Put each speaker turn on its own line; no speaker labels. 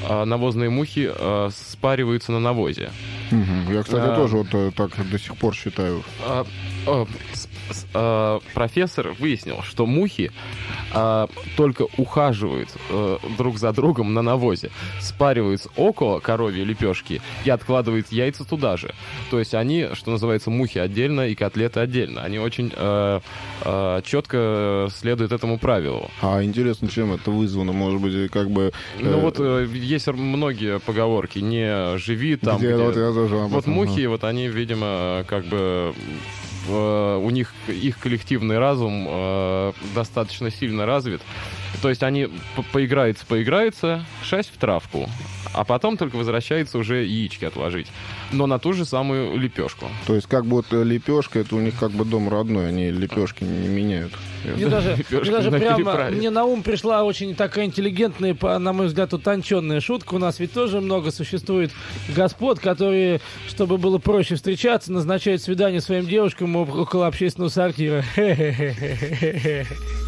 навозные мухи спариваются на навозе.
Я, кстати, тоже вот так до сих пор считаю.
Профессор выяснил, что мухи только ухаживают друг за другом на навозе, спариваются около коровьей лепешки и откладывают яйца туда же. То есть они, что называется, мухи отдельно и котлеты отдельно. Они очень четко следуют этому правилу.
А интересно, чем это вызвано? Может быть, как бы...
Ну вот есть многие поговорки. Не живи там, где... Вот мухи, вот они, видимо, как бы... у них их коллективный разум достаточно сильно развит. То есть они поиграются, шасть в травку, а потом только возвращается уже яички отложить. Но на ту же самую лепешку.
То есть как бы вот лепешка, это у них как бы дом родной, они лепешки не меняют.
Мне даже прямо мне на ум пришла очень такая интеллигентная, на мой взгляд, утонченная шутка. У нас ведь тоже много существует господ, которые, чтобы было проще встречаться, назначают свидание своим девушкам около общественного сортира.